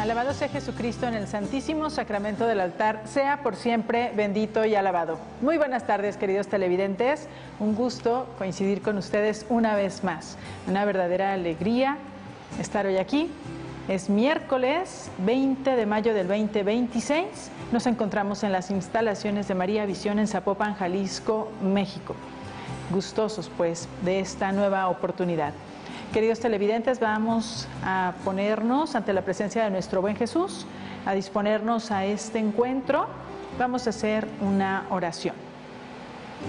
Alabado sea Jesucristo en el santísimo sacramento del altar, sea por siempre bendito y alabado. Muy buenas tardes, queridos televidentes. Un gusto coincidir con ustedes una vez más. Una verdadera alegría estar hoy aquí. Es miércoles 20 de mayo del 2026. Nos encontramos en las instalaciones de María Visión en Zapopan, Jalisco, México. Gustosos, pues, de esta nueva oportunidad. Queridos televidentes, vamos a ponernos ante la presencia de nuestro buen Jesús, a disponernos a este encuentro. Vamos a hacer una oración.